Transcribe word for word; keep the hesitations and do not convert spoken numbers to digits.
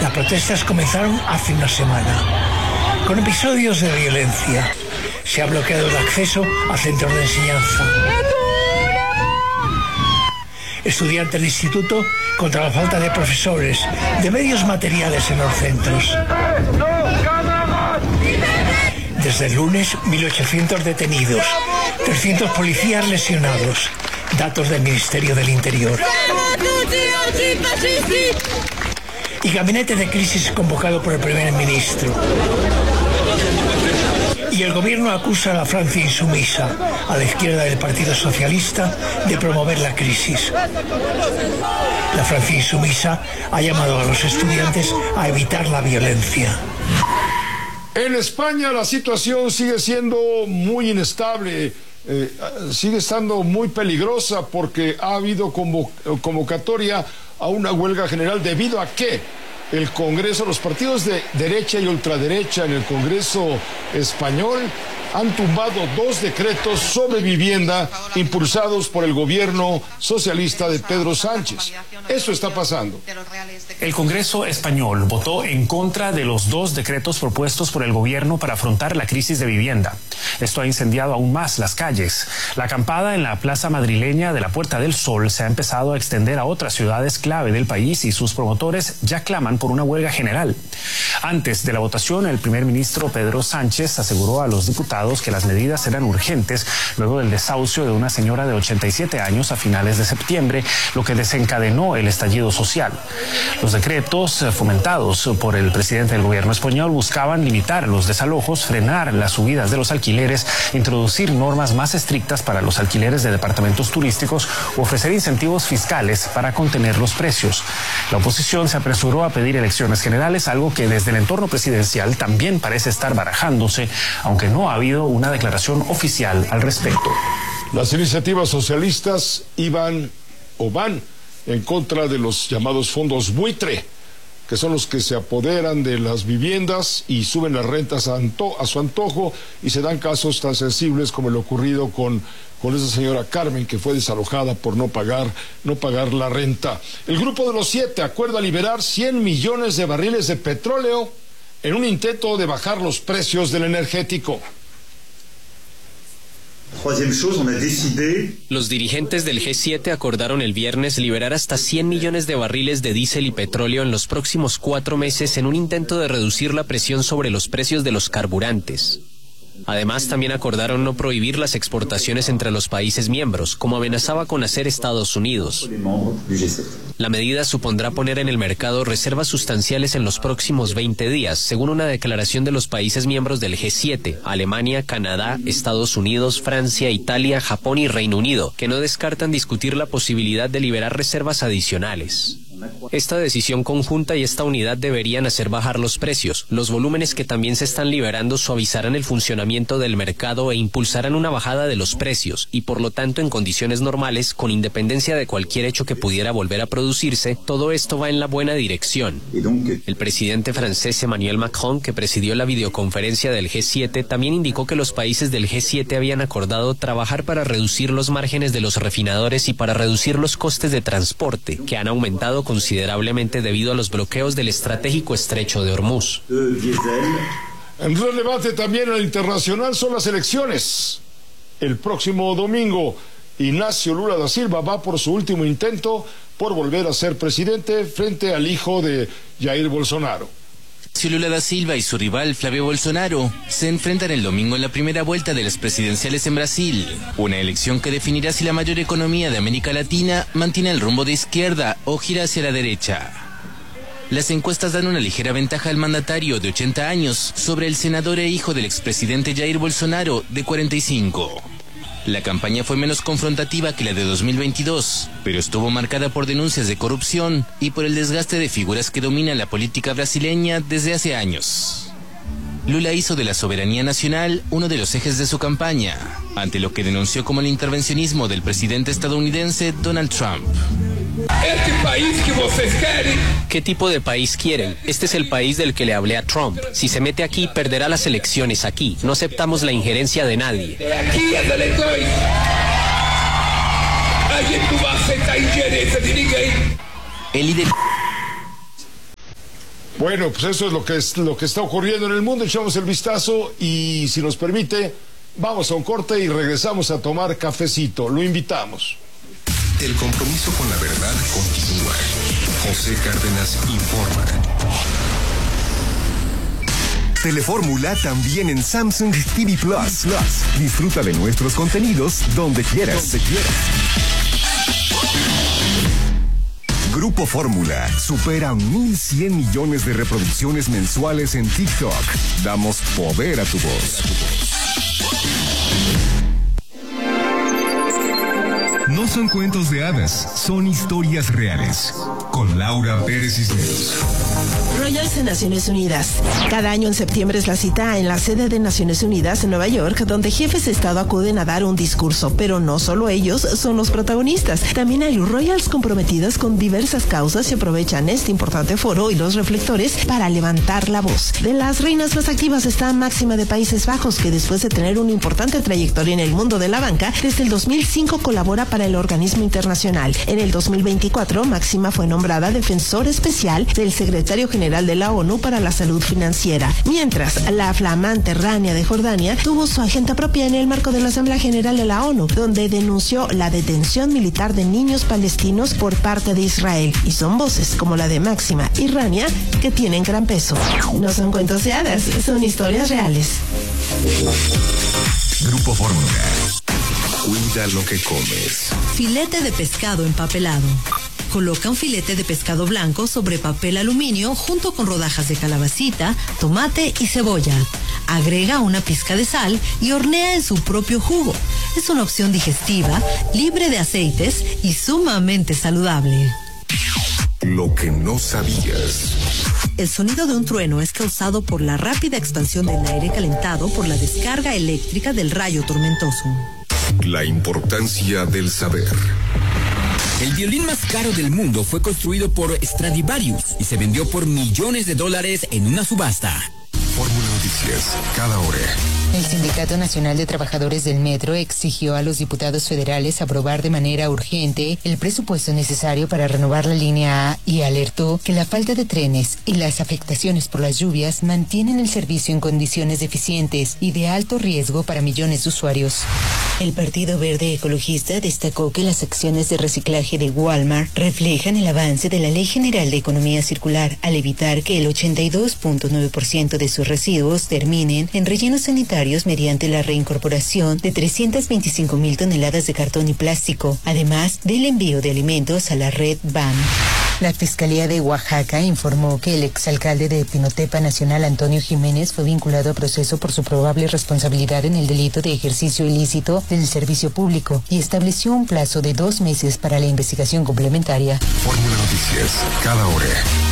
Las protestas comenzaron hace una semana, con episodios de violencia. Se ha bloqueado el acceso a centros de enseñanza. Estudiantes del instituto contra la falta de profesores, de medios materiales en los centros. Desde el lunes, mil ochocientos detenidos, trescientos policías lesionados. Datos del Ministerio del Interior. Y gabinete de crisis convocado por el primer ministro. Y el gobierno acusa a la Francia insumisa, a la izquierda del Partido Socialista, de promover la crisis. La Francia insumisa ha llamado a los estudiantes a evitar la violencia. En España la situación sigue siendo muy inestable, eh, sigue estando muy peligrosa porque ha habido convo convocatoria a una huelga general debido a que el Congreso, los partidos de derecha y ultraderecha en el Congreso español han tumbado dos decretos sobre vivienda impulsados por el gobierno socialista de Pedro Sánchez. Eso está pasando. El Congreso español votó en contra de los dos decretos propuestos por el gobierno para afrontar la crisis de vivienda. Esto ha incendiado aún más las calles. La acampada en la plaza madrileña de la Puerta del Sol se ha empezado a extender a otras ciudades clave del país y sus promotores ya claman por una huelga general. Antes de la votación, el primer ministro Pedro Sánchez aseguró a los diputados que las medidas eran urgentes luego del desahucio de una señora de ochenta y siete años a finales de septiembre, lo que desencadenó el estallido social. Los decretos fomentados por el presidente del gobierno español buscaban limitar los desalojos, frenar las subidas de los alquileres, introducir normas más estrictas para los alquileres de departamentos turísticos o ofrecer incentivos fiscales para contener los precios. La oposición se apresuró a pedir elecciones generales, algo que desde el entorno presidencial también parece estar barajándose, aunque no ha habido una declaración oficial al respecto. Las iniciativas socialistas iban o van en contra de los llamados fondos buitre, que son los que se apoderan de las viviendas y suben las rentas a, anto a su antojo, y se dan casos tan sensibles como el ocurrido con, con esa señora Carmen, que fue desalojada por no pagar, no pagar la renta. El Grupo de los Siete acuerda liberar cien millones de barriles de petróleo en un intento de bajar los precios del energético. Los dirigentes del G siete acordaron el viernes liberar hasta cien millones de barriles de diésel y petróleo en los próximos cuatro meses en un intento de reducir la presión sobre los precios de los carburantes. Además, también acordaron no prohibir las exportaciones entre los países miembros, como amenazaba con hacer Estados Unidos. La medida supondrá poner en el mercado reservas sustanciales en los próximos veinte días, según una declaración de los países miembros del G siete, Alemania, Canadá, Estados Unidos, Francia, Italia, Japón y Reino Unido, que no descartan discutir la posibilidad de liberar reservas adicionales. Esta decisión conjunta y esta unidad deberían hacer bajar los precios. Los volúmenes que también se están liberando suavizarán el funcionamiento del mercado e impulsarán una bajada de los precios y, por lo tanto, en condiciones normales, con independencia de cualquier hecho que pudiera volver a producirse, todo esto va en la buena dirección. El presidente francés Emmanuel Macron, que presidió la videoconferencia del G siete, también indicó que los países del G siete habían acordado trabajar para reducir los márgenes de los refinadores y para reducir los costes de transporte, que han aumentado considerablemente debido a los bloqueos del estratégico estrecho de Hormuz. En relevante también al internacional son las elecciones. El próximo domingo, Ignacio Lula da Silva va por su último intento por volver a ser presidente frente al hijo de Jair Bolsonaro. Lula da Silva y su rival Flavio Bolsonaro se enfrentan el domingo en la primera vuelta de las presidenciales en Brasil, una elección que definirá si la mayor economía de América Latina mantiene el rumbo de izquierda o gira hacia la derecha. Las encuestas dan una ligera ventaja al mandatario de ochenta años sobre el senador e hijo del expresidente Jair Bolsonaro de cuarenta y cinco. La campaña fue menos confrontativa que la de dos mil veintidós, pero estuvo marcada por denuncias de corrupción y por el desgaste de figuras que dominan la política brasileña desde hace años. Lula hizo de la soberanía nacional uno de los ejes de su campaña, ante lo que denunció como el intervencionismo del presidente estadounidense Donald Trump. Este país que ustedes quieren. ¿Qué tipo de país quieren? Este es el país del que le hablé a Trump. Si se mete aquí, perderá las elecciones aquí. No aceptamos la injerencia de nadie. Aquí las elecciones. Alguien no va a aceptar injerencia de nadie. El líder... Bueno, pues eso es lo que es lo que está ocurriendo en el mundo. Echamos el vistazo y, si nos permite, vamos a un corte y regresamos a tomar cafecito. Lo invitamos. El compromiso con la verdad continúa. José Cárdenas informa. Telefórmula también en Samsung T V Plus. Plus. Disfruta de nuestros contenidos donde quieras. Donde quieras. Grupo Fórmula supera mil cien millones de reproducciones mensuales en TikTok. Damos poder a tu voz. No son cuentos de hadas, son historias reales. Con Laura Pérez Cisneros. Royals en Naciones Unidas. Cada año en septiembre es la cita en la sede de Naciones Unidas en Nueva York, donde jefes de Estado acuden a dar un discurso, pero no solo ellos son los protagonistas. También hay Royals comprometidas con diversas causas y aprovechan este importante foro y los reflectores para levantar la voz. De las reinas más activas está Máxima de Países Bajos, que después de tener una importante trayectoria en el mundo de la banca, desde el dos mil cinco colabora para el organismo internacional. En el dos mil veinticuatro, Máxima fue nombrada defensor especial del secretario general de la ONU para la salud financiera, mientras la flamante Rania de Jordania tuvo su agenda propia en el marco de la Asamblea General de la ONU, donde denunció la detención militar de niños palestinos por parte de Israel, y son voces como la de Máxima y Rania que tienen gran peso. No son cuentos de hadas, son historias reales. Grupo Fórmula. Cuida lo que comes. Filete de pescado empapelado. Coloca un filete de pescado blanco sobre papel aluminio junto con rodajas de calabacita, tomate y cebolla. Agrega una pizca de sal y hornea en su propio jugo. Es una opción digestiva, libre de aceites y sumamente saludable. Lo que no sabías. El sonido de un trueno es causado por la rápida expansión del aire calentado por la descarga eléctrica del rayo tormentoso. La importancia del saber. El violín más caro del mundo fue construido por Stradivarius y se vendió por millones de dólares en una subasta. Fórmula Noticias, cada hora. El Sindicato Nacional de Trabajadores del Metro exigió a los diputados federales aprobar de manera urgente el presupuesto necesario para renovar la línea A y alertó que la falta de trenes y las afectaciones por las lluvias mantienen el servicio en condiciones deficientes y de alto riesgo para millones de usuarios. El Partido Verde Ecologista destacó que las acciones de reciclaje de Walmart reflejan el avance de la Ley General de Economía Circular al evitar que el ochenta y dos punto nueve por ciento de sus residuos terminen en rellenos sanitarios mediante la reincorporación de trescientas veinticinco mil toneladas de cartón y plástico, además del envío de alimentos a la red B A M. La Fiscalía de Oaxaca informó que el exalcalde de Pinotepa Nacional, Antonio Jiménez, fue vinculado a proceso por su probable responsabilidad en el delito de ejercicio ilícito del servicio público y estableció un plazo de dos meses para la investigación complementaria. Fórmula Noticias, cada hora.